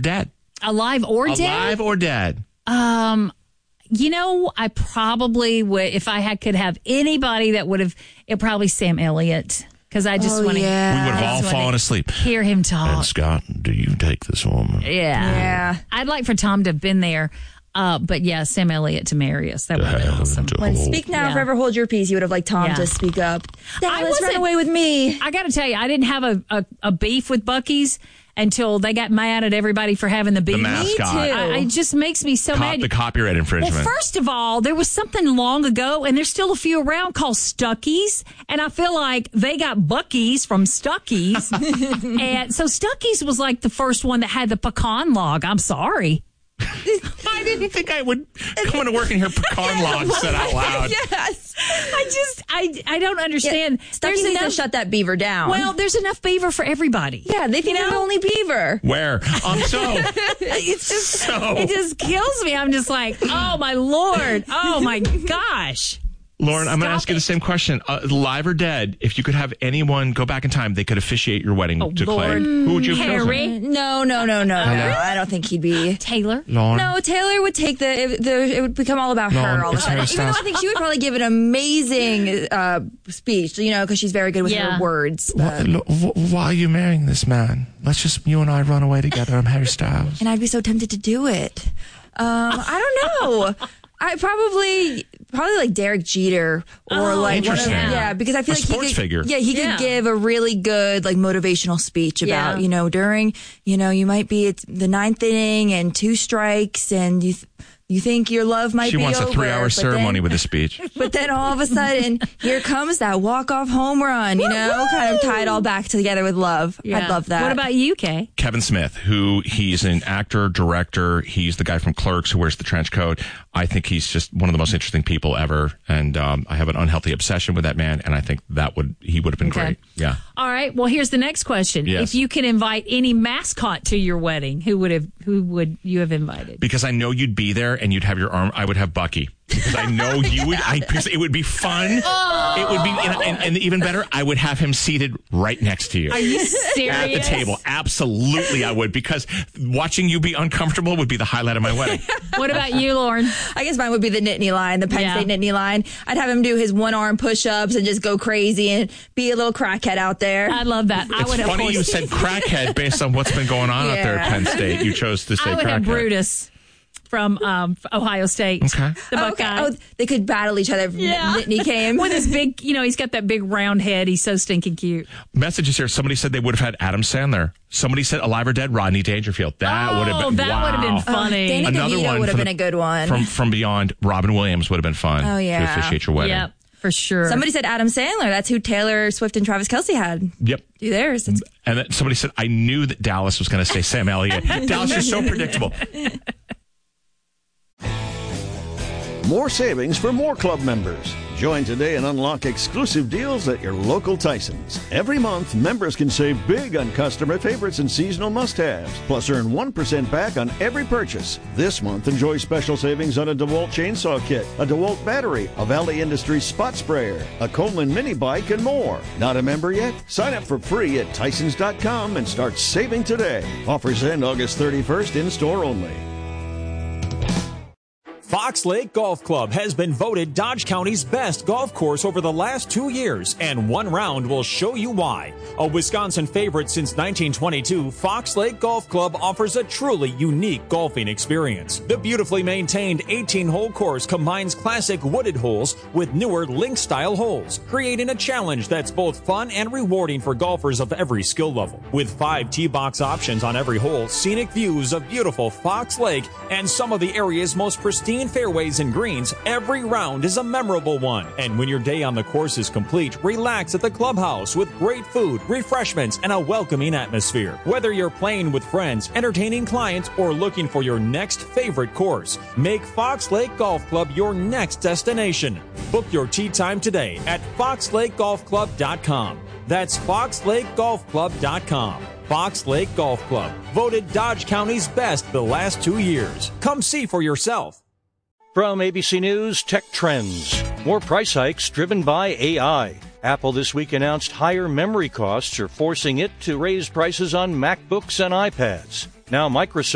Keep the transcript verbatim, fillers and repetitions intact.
dead? Alive or dead? Alive or dead? Um, you know, I probably would, if I had, could have anybody that would have, it probably Sam Elliott. Because I just oh, want to yeah. We would have all fallen asleep. Hear him talk. And Scott, do you take this woman? Yeah. Yeah. I'd like for Tom to have been there. Uh, but yeah, Sam Elliott to marry us. That would have been awesome. When Speak Now, Yeah. Forever Hold Your Peace, you would have liked Tom Yeah. to speak up. I Dallas, run wasn't- away with me. I got to tell you, I didn't have a, a, a beef with Buc-ee's until they got mad at everybody for having the beef. The mascot. Me too. I, it just makes me so Cop, mad. the copyright infringement. Well, first of all, there was something long ago, and there's still a few around called Stuckey's, and I feel like they got Buc-ee's from Stuckey's, and so Stuckey's was like the first one that had the pecan log. I'm sorry. I didn't think I would come into work and hear pecan log said out loud. Yes. I just, I, I don't understand. Yeah, Stuckey there's needs enough. to shut that beaver down. Well, there's enough beaver for everybody. yeah, they think You they're the know? only beaver. Where? Um, so, It's just, So- it just kills me. I'm just like, oh my Lord, oh my gosh. Lauren, I'm going to Stop ask you the it. same question. Uh, live or dead, if you could have anyone go back in time, they could officiate your wedding Oh, to Clay. Lord. Who would you have chosen? Harry, No, no, no, no, no. I don't think he'd be. Taylor. Lauren? No, Taylor would take the it, the. it would become all about Lauren, her all of a it's sudden. Harry Even though I Styles. think she would probably give an amazing uh, speech, you know, because she's very good with Yeah. her words. Why, But- lo- wh- why are you marrying this man? Let's just, you and I run away together. I'm Harry Styles. and I'd be so tempted to do it. Um, I don't know. I probably probably like Derek Jeter or Oh, like one of, interesting. yeah, because I feel A like sports he could, figure. Yeah, he Yeah. could give a really good like motivational speech about Yeah. you know during you know you might be at the ninth inning and two strikes and you. Th- You think your love might She be wants over, a three-hour but ceremony then, with a speech. But then all of a sudden, here comes that walk-off home run, you know, kind of tie it all back together with love. I'd love that. What about you, Kay? Kevin Smith, who he's an actor, director. He's the guy from Clerks who wears the trench coat. I think he's just one of the most interesting people ever. And um, I have an unhealthy obsession with that man. And I think that would he would have been Okay. great. Yeah. All right. Well, here's the next question. Yes. If you could invite any mascot to your wedding, who would have who would you have invited? Because I know you'd be there and you'd have your arm. I would have Bucky. Because I know you would. I, because it would be fun. Oh. It would be, and, and, and even better, I would have him seated right next to you. Are you serious? At the table. Absolutely, I would. Because watching you be uncomfortable would be the highlight of my wedding. What about you, Lauren? I guess mine would be the Nittany line, the Penn Yeah. State Nittany line. I'd have him do his one-arm push-ups and just go crazy and be a little crackhead out there. I love that. I It's would have funny you said crackhead based on what's been going on out there at Yeah. Penn State. You chose to say I would crackhead. have Brutus from um, Ohio State. Okay. The Oh, Buckeye. Oh, they could battle each other if Yeah. Nittany came. With his big, you know, he's got that big round head. He's so stinking cute. Messages here. Somebody said they would have had Adam Sandler. Somebody said Alive or Dead, Rodney Dangerfield. That Oh, would have been that wow. would have been funny. Danny Another DeVito one would have from been the- a good one. From From Beyond, Robin Williams would have been fun. Oh, yeah. To officiate your wedding. Yep, for sure. Somebody said Adam Sandler. That's who Taylor Swift and Travis Kelce had. Yep. Do theirs. It's- And then somebody said, I knew that Dallas was going to say Sam Elliott. Dallas, you're so predictable. More savings for more club members. Join today and unlock exclusive deals at your local Tysons. Every month, members can save big on customer favorites and seasonal must-haves, plus earn one percent back on every purchase. This month, enjoy special savings on a DeWalt chainsaw kit, a DeWalt battery, a Valley Industries spot sprayer, a Coleman mini bike, and more. Not a member yet? Sign up for free at Tysons dot com and start saving today. Offers end August thirty-first, in-store only. Fox Lake Golf Club has been voted Dodge County's best golf course over the last two years, and one round will show you why. A Wisconsin favorite since nineteen twenty-two, Fox Lake Golf Club offers a truly unique golfing experience. The beautifully maintained eighteen-hole course combines classic wooded holes with newer link-style holes, creating a challenge that's both fun and rewarding for golfers of every skill level. With five tee box options on every hole, scenic views of beautiful Fox Lake, and some of the area's most pristine fairways and greens, every round is a memorable one. And when your day on the course is complete, relax at the clubhouse with great food, refreshments, and a welcoming atmosphere. Whether you're playing with friends, entertaining clients, or looking for your next favorite course, make Fox Lake Golf Club your next destination. Book your tee time today at fox lake golf club dot com. That's fox lake golf club dot com. Fox Lake Golf Club, voted Dodge County's best the last two years. Come see for yourself. From A B C News Tech Trends. More price hikes driven by A I. Apple this week announced higher memory costs are forcing it to raise prices on MacBooks and iPads. Now Microsoft